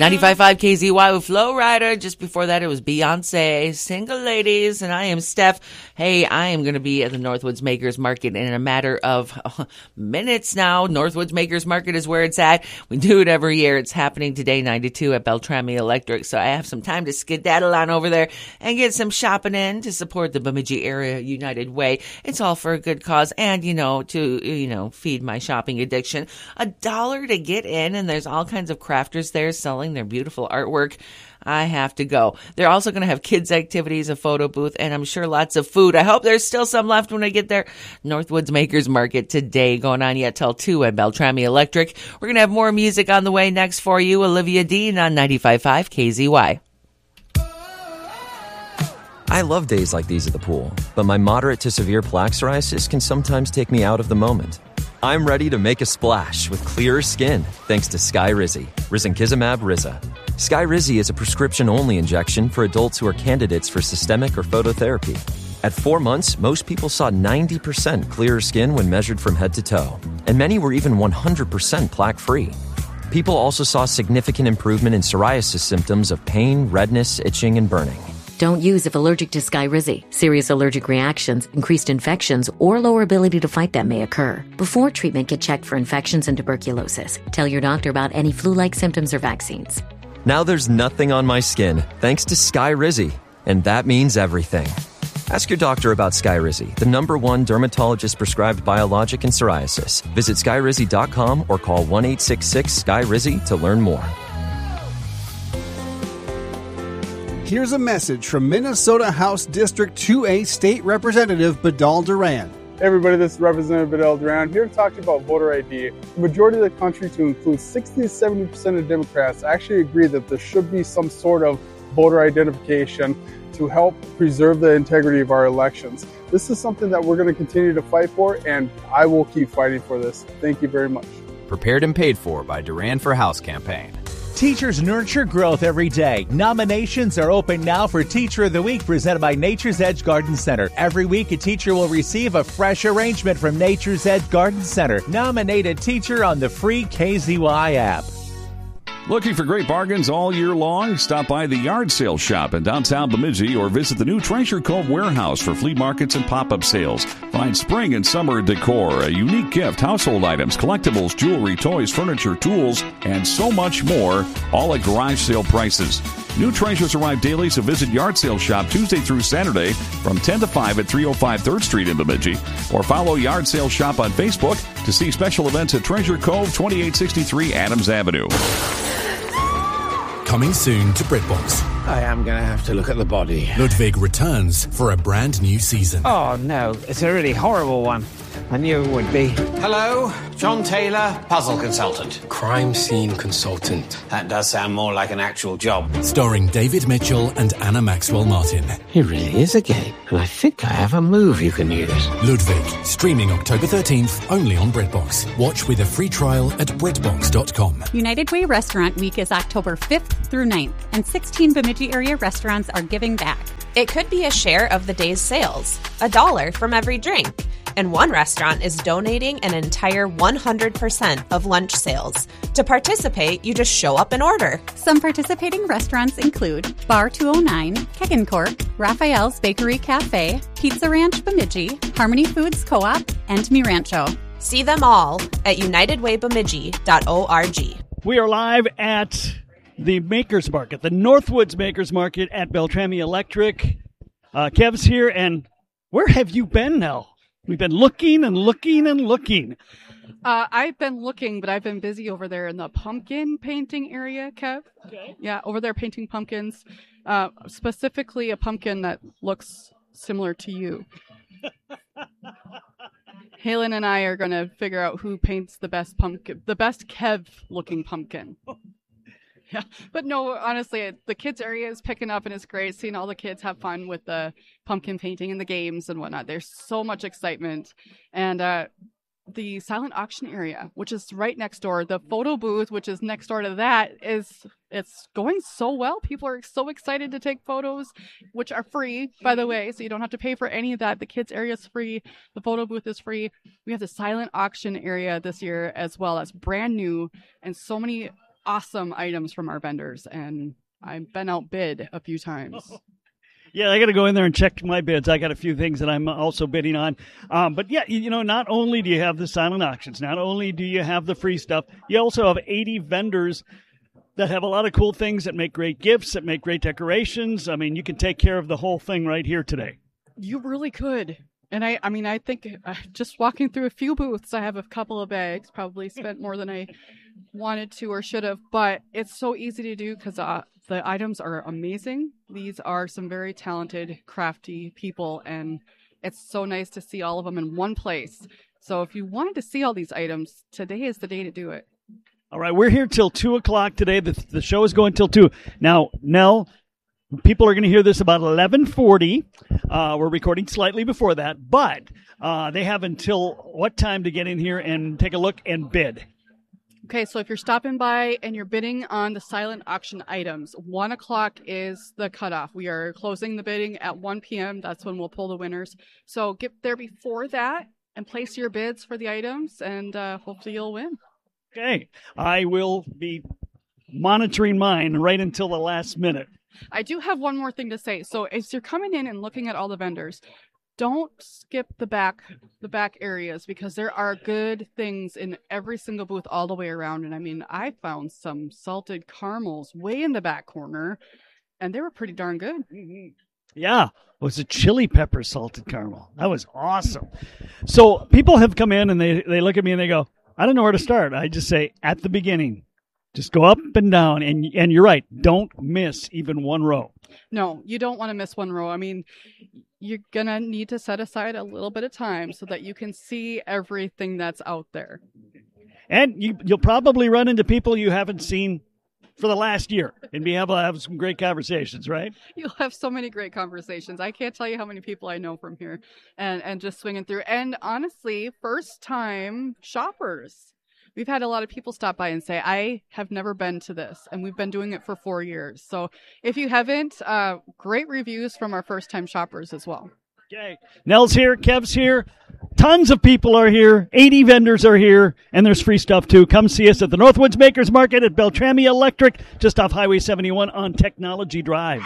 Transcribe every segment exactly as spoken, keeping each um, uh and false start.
ninety-five point five K Z Y with Flow Rider. Just before that, it was Beyonce, Single Ladies, and I am Steph. Hey, I am going to be at the Northwoods Makers Market in a matter of uh, minutes now. Northwoods Makers Market is where it's at. We do it every year. It's happening today, ninety-two at Beltrami Electric. So I have some time to skedaddle on over there and get some shopping in to support the Bemidji Area United Way. It's all for a good cause and, you know, to, you know, feed my shopping addiction. A dollar to get in, and there's all kinds of crafters there selling their beautiful artwork. I have to go. They're also going to have kids' activities, a photo booth, and I'm sure lots of food. I hope there's still some left when I get there. Northwoods Makers Market today, going on yet till two at Beltrami Electric. We're going to have more music on the way next for you. Olivia Dean on ninety-five point five K Z Y. I love days like these at the pool, but my moderate to severe plaque psoriasis can sometimes take me out of the moment. I'm ready to make a splash with clearer skin thanks to Skyrizi, Risankizumab Riza. Skyrizi is a prescription-only injection for adults who are candidates for systemic or phototherapy. At four months, most people saw ninety percent clearer skin when measured from head to toe, and many were even one hundred percent plaque-free. People also saw significant improvement in psoriasis symptoms of pain, redness, itching, and burning. Don't use if allergic to Skyrizi. Serious allergic reactions, increased infections, or lower ability to fight them may occur. Before treatment, get checked for infections and tuberculosis. Tell your doctor about any flu-like symptoms or vaccines. Now there's nothing on my skin thanks to Skyrizi, and that means everything. Ask your doctor about Skyrizi, the number one dermatologist-prescribed biologic in psoriasis. Visit skyrizi dot com or call one eight six six S K Y R I Z Y to learn more. Here's a message from Minnesota House District two A State Representative Badal Duran. Hey everybody, this is Representative Badal Duran here to talk to you about voter I D. The majority of the country, to include sixty to seventy percent of Democrats, actually agree that there should be some sort of voter identification to help preserve the integrity of our elections. This is something that we're going to continue to fight for, and I will keep fighting for this. Thank you very much. Prepared and paid for by Duran for House campaign. Teachers nurture growth every day. Nominations are open now for Teacher of the Week presented by Nature's Edge Garden Center. Every week, a teacher will receive a fresh arrangement from Nature's Edge Garden Center. Nominate a teacher on the free K Z Y app. Looking for great bargains all year long? Stop by the Yard Sale Shop in downtown Bemidji or visit the new Treasure Cove Warehouse for flea markets and pop-up sales. Find spring and summer decor, a unique gift, household items, collectibles, jewelry, toys, furniture, tools, and so much more, all at garage sale prices. New treasures arrive daily, so visit Yard Sale Shop Tuesday through Saturday from ten to five at three oh five third Street in Bemidji, or follow Yard Sale Shop on Facebook to see special events at Treasure Cove, twenty-eight sixty-three Adams Avenue. Coming soon to BritBox. I am going to have to look at the body. Ludwig returns for a brand new season. Oh, no. It's a really horrible one. I knew it would be. Hello, John Taylor, puzzle consultant. Crime scene consultant. That does sound more like an actual job. Starring David Mitchell and Anna Maxwell Martin. It really is a game, and I think I have a move you can use. Ludwig, streaming October thirteenth, only on BritBox. Watch with a free trial at britbox dot com. United Way Restaurant Week is October fifth through ninth, and sixteen Bemidji area restaurants are giving back. It could be a share of the day's sales, a dollar from every drink. And one restaurant is donating an entire one hundred percent of lunch sales. To participate, you just show up and order. Some participating restaurants include Bar two oh nine, Keg and Cork, Raphael's Bakery Cafe, Pizza Ranch Bemidji, Harmony Foods Co-op, and Mi Rancho. See them all at united way bemidji dot org. We are live at the Makers Market, the Northwoods Makers Market at Beltrami Electric. Uh, Kev's here, and where have you been now? We've been looking and looking and looking. Uh, I've been looking, but I've been busy over there in the pumpkin painting area, Kev. Okay. Yeah, over there painting pumpkins, uh, specifically a pumpkin that looks similar to you. Halen and I are going to figure out who paints the best pumpkin, the best Kev-looking pumpkin. Yeah, but no, honestly, the kids area is picking up, and it's great seeing all the kids have fun with the pumpkin painting and the games and whatnot. There's so much excitement. And uh, the silent auction area, which is right next door, the photo booth, which is next door to that, is it's going so well. People are so excited to take photos, which are free, by the way, so you don't have to pay for any of that. The kids area is free. The photo booth is free. We have the silent auction area this year as well. That's brand new, and so many awesome items from our vendors, and I've been outbid a few times. Yeah, I got to go in there and check my bids. I got a few things that I'm also bidding on. Um, but yeah, you know, not only do you have the silent auctions, not only do you have the free stuff, you also have eighty vendors that have a lot of cool things that make great gifts, that make great decorations. I mean, you can take care of the whole thing right here today. You really could. And I, I mean, I think uh, just walking through a few booths, I have a couple of bags, probably spent more than I wanted to or should have, but it's so easy to do because uh, the items are amazing. These are some very talented, crafty people, and it's so nice to see all of them in one place. So if you wanted to see all these items, today is the day to do it. All right, we're here till two o'clock today. The, the show is going till two. Now, Nell, people are going to hear this about eleven forty. Uh, we're recording slightly before that, but uh, they have until what time to get in here and take a look and bid? Okay, so if you're stopping by and you're bidding on the silent auction items, one o'clock is the cutoff. We are closing the bidding at one p.m. That's when we'll pull the winners. So get there before that and place your bids for the items, and uh, hopefully you'll win. Okay, I will be monitoring mine right until the last minute. I do have one more thing to say. So as you're coming in and looking at all the vendors, don't skip the back the back areas, because there are good things in every single booth all the way around. And I mean, I found some salted caramels way in the back corner, and they were pretty darn good. Mm-hmm. Yeah, it was a chili pepper salted caramel. That was awesome. So people have come in and they, they look at me and they go, I don't know where to start. I just say, at the beginning, just go up and down. And and you're right, don't miss even one row. No, you don't want to miss one row. I mean, you're going to need to set aside a little bit of time so that you can see everything that's out there. And you, you'll probably run into people you haven't seen for the last year and be able to have some great conversations, right? You'll have so many great conversations. I can't tell you how many people I know from here and, and just swinging through. And honestly, first time shoppers. We've had a lot of people stop by and say, I have never been to this, and we've been doing it for four years. So if you haven't, uh, great reviews from our first-time shoppers as well. Okay. Nell's here, Kev's here, tons of people are here, eighty vendors are here, and there's free stuff too. Come see us at the Northwoods Makers Market at Beltrami Electric, just off Highway seventy-one on Technology Drive.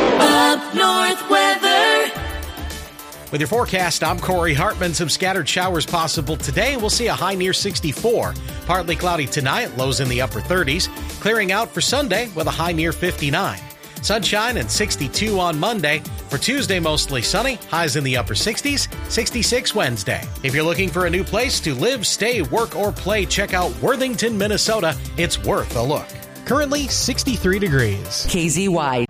Up North weather. With your forecast, I'm Corey Hartman. Some scattered showers possible today. We'll see a high near sixty-four. Partly cloudy tonight, lows in the upper thirties. Clearing out for Sunday with a high near fifty-nine. Sunshine and sixty-two on Monday. For Tuesday, mostly sunny. Highs in the upper sixties. sixty-six Wednesday. If you're looking for a new place to live, stay, work, or play, check out Worthington, Minnesota. It's worth a look. Currently sixty-three degrees. K Z Y